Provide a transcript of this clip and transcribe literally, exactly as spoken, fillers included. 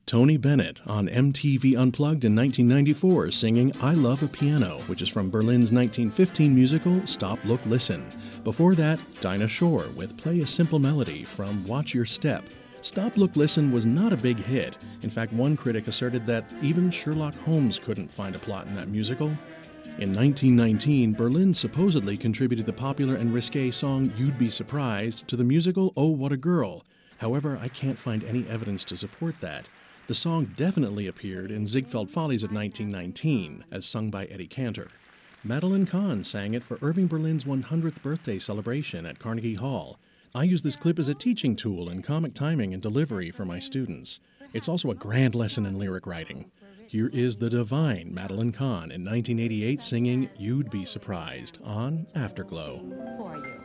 Tony Bennett on M T V Unplugged in nineteen ninety-four singing I Love a Piano, which is from Berlin's nineteen fifteen musical Stop, Look, Listen. Before that, Dinah Shore with Play a Simple Melody from Watch Your Step. Stop, Look, Listen was not a big hit. In fact, one critic asserted that even Sherlock Holmes couldn't find a plot in that musical. In nineteen nineteen, Berlin supposedly contributed the popular and risque song You'd Be Surprised to the musical Oh, What a Girl. However, I can't find any evidence to support that. The song definitely appeared in Ziegfeld Follies of nineteen nineteen, as sung by Eddie Cantor. Madeline Kahn sang it for Irving Berlin's one hundredth birthday celebration at Carnegie Hall. I use this clip as a teaching tool in comic timing and delivery for my students. It's also a grand lesson in lyric writing. Here is the divine Madeline Kahn in nineteen eighty-eight singing You'd Be Surprised on Afterglow. For you.